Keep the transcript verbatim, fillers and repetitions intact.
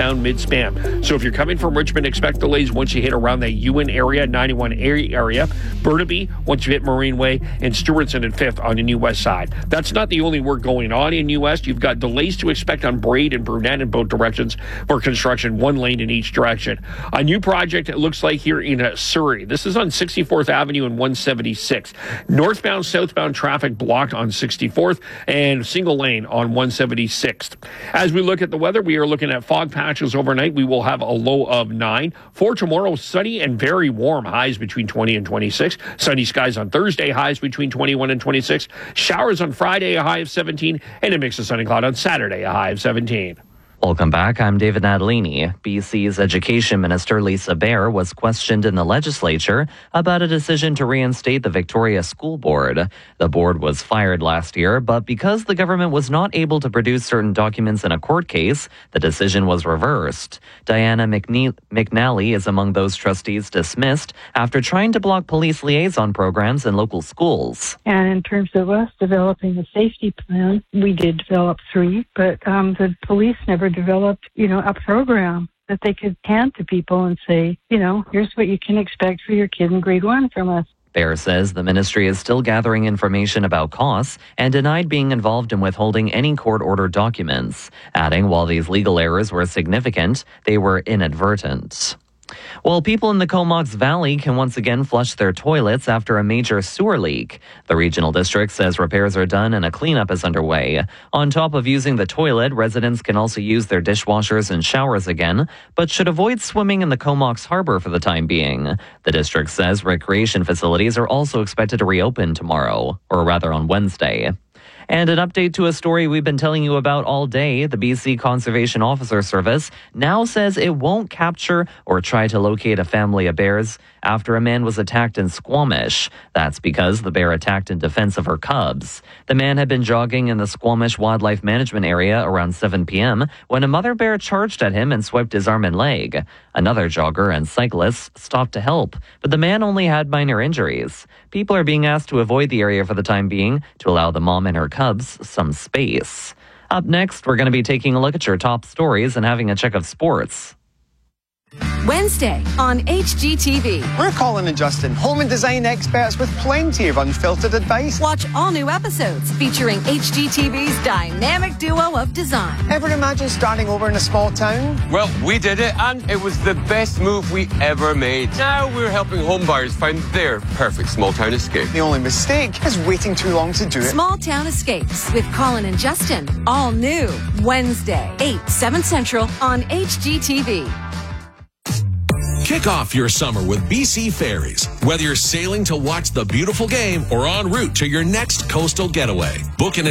eastbound mid-span. So if you're coming from Richmond, expect delays once you hit around the Ewan area, ninety-one area, Burnaby, once you hit Marine Way, and Stewartson and fifth on the New West side. That's not the only work going on in New West. You've got delays to expect on Braid and Brunette in both directions for construction, one lane in each direction. A new project, it looks like, here in uh, Surrey. This is on sixty-fourth Avenue and one seventy-six. Northbound, southbound traffic blocked on sixty-fourth and single lane on one seventy-sixth. As we look at the weather, we are looking at fog patches overnight. We will have a low of nine. For tomorrow, sunny and very warm, highs between twenty and twenty-six. Sunny skies on Thursday, highs between twenty-one and twenty-six. Showers on Friday, a high of seventeen, and a mix of sun and cloud on Saturday, a high of seventeen. Welcome back. I'm David Natalini. B C's Education Minister Lisa Bair was questioned in the legislature about a decision to reinstate the Victoria School Board. The board was fired last year, but because the government was not able to produce certain documents in a court case, the decision was reversed. Diana McNe- McNally is among those trustees dismissed after trying to block police liaison programs in local schools. And in terms of us developing a safety plan, we did develop three, but um, the police never developed, you know, a program that they could hand to people and say, you know, here's what you can expect for your kid in grade one from us. Bair says the ministry is still gathering information about costs and denied being involved in withholding any court-ordered documents, adding while these legal errors were significant, they were inadvertent. Well, people in the Comox Valley can once again flush their toilets after a major sewer leak. The regional district says repairs are done and a cleanup is underway. On top of using the toilet, residents can also use their dishwashers and showers again, but should avoid swimming in the Comox Harbor for the time being. The district says recreation facilities are also expected to reopen tomorrow, or rather on Wednesday. And an update to a story we've been telling you about all day. The B C Conservation Officer Service now says it won't capture or try to locate a family of bears after a man was attacked in Squamish. That's because the bear attacked in defense of her cubs. The man had been jogging in the Squamish Wildlife Management Area around seven p.m. when a mother bear charged at him and swiped his arm and leg. Another jogger and cyclist stopped to help, but the man only had minor injuries. People are being asked to avoid the area for the time being to allow the mom and her cubs some space. Up next, we're going to be taking a look at your top stories and having a check of sports. Wednesday on H G T V. We're Colin and Justin, home and design experts with plenty of unfiltered advice. Watch all new episodes featuring H G T V's dynamic duo of design. Ever imagine starting over in a small town? Well, we did it, and it was the best move we ever made. Now we're helping home buyers find their perfect small town escape. The only mistake is waiting too long to do it. Small Town Escapes with Colin and Justin. All new Wednesday, eight, seven Central on H G T V. Kick off your summer with B C Ferries. Whether you're sailing to watch the beautiful game or en route to your next coastal getaway, book an